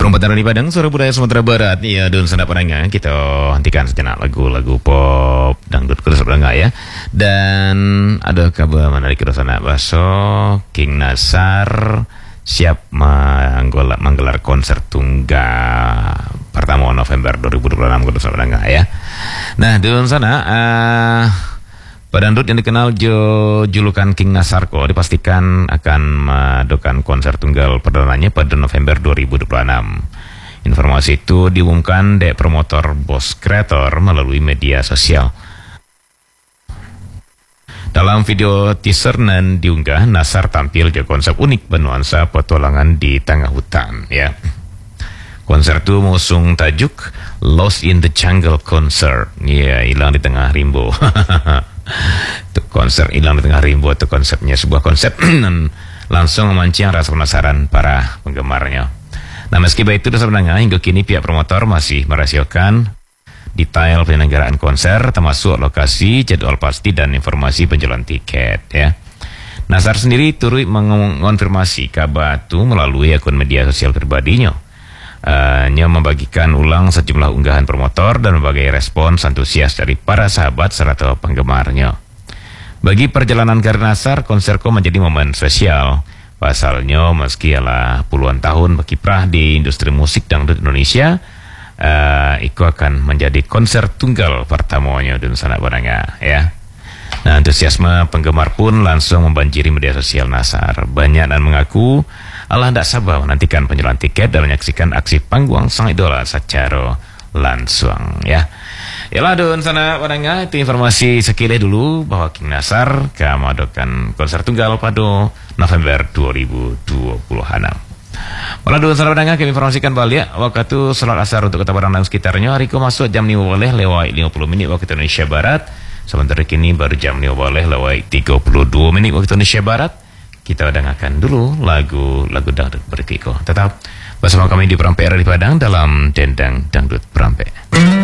Perempatan di Padang, suara budaya Sumatera Barat. Ya, dan sana pendengar, kita hentikan sejenak lagu-lagu pop dangdut ke pendengar ya. Dan ada kabar menarik ke sana, Baso King Nasar siap menggelar konser tunggal pertama November 2026 ke pendengar ya. Nah, di sana pedangdut yang dikenal julukan King Nasarko dipastikan akan mengadakan konser tunggal perdananya pada November 2026. Informasi itu diumumkan dari promotor Bos Kreator melalui media sosial. Dalam video teaser yang diunggah, Nasar tampil di konsep unik bernuansa petualangan di tengah hutan ya. Konser itu mengusung tajuk Lost in the Jungle Concert. Ya, hilang di tengah rimbo. Konser hilang di tengah rimbo itu konsepnya, sebuah konsep langsung memancing rasa penasaran para penggemarnya. Nah, meski begitu sebenarnya hingga kini pihak promotor masih merahasiakan detail penyelenggaraan konser, termasuk lokasi, jadwal pasti dan informasi penjualan tiket ya. Nasar sendiri turut mengonfirmasi kabar itu melalui akun media sosial pribadinya. Nya membagikan ulang sejumlah unggahan promotor dan berbagai respons antusias dari para sahabat serta penggemarnya. Bagi perjalanan karir Nasar, konserku menjadi momen spesial. Pasalnya meski ialah puluhan tahun berkiprah di industri musik dangdut Indonesia, itu akan menjadi konser tunggal pertamanya dan sangat berangga ya. Nah, antusiasme penggemar pun langsung membanjiri media sosial Nasar. Banyak dan mengaku Allah tidak sabar menantikan penjualan tiket dan menyaksikan aksi panggung sang idola secara langsung ya. Yalah don sana padangnya, itu informasi sekilas dulu bahwa King Nasar akan mengadakan konser tunggal pada November 2026. Walau don sana padangnya kami informasikan balik waktu itu salat asar untuk kota Padang dan sekitarnya. Hari masuk jam 5 boleh lewat 50 menit waktu Indonesia Barat. Sementara kini baru jam 5 boleh lewat 32 menit waktu Indonesia Barat. Kita dengarkan dulu lagu dangdut berikut. Tetap bersama kami di Perampe di Padang dalam Dendang Dangdut Perampe.